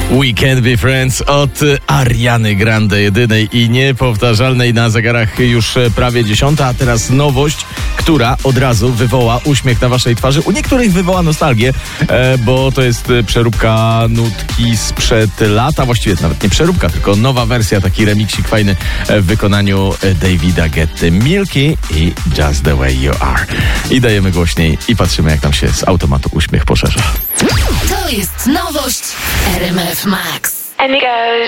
We Can Be Friends od Ariany Grande, jedynej i niepowtarzalnej, na zegarach już prawie 10, a teraz nowość, która od razu wywoła uśmiech na waszej twarzy. U niektórych wywoła nostalgię, bo to jest przeróbka nutki sprzed lata, właściwie nawet nie przeróbka, tylko nowa wersja, taki remiksik fajny w wykonaniu Davida Guetty, Milky i Just The Way You Are. I dajemy głośniej i patrzymy, jak nam się z automatu uśmiech poszerza. To jest nowość RMF Max. And it goes